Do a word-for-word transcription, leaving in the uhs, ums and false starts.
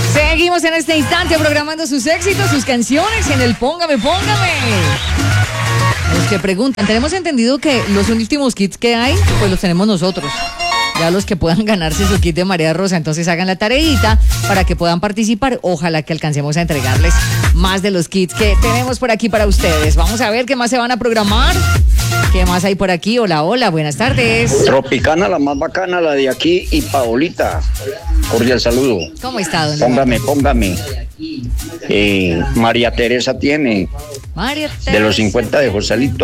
Seguimos en este instante programando sus éxitos, sus canciones en el Póngame, Póngame. Los que preguntan, tenemos entendido que los últimos kits que hay, pues los tenemos nosotros. Ya los que puedan ganarse su kit de María Rosa, entonces hagan la tareita para que puedan participar. Ojalá que alcancemos a entregarles más de los kits que tenemos por aquí para ustedes. Vamos a ver qué más se van a programar. ¿Qué más hay por aquí? Hola, hola, buenas tardes. Tropicana, la más bacana, la de aquí, y Paolita. Cordial saludo. ¿Cómo está, don Póngame, póngame. Eh, María Teresa tiene María Teresa. de los cincuenta de Joselito.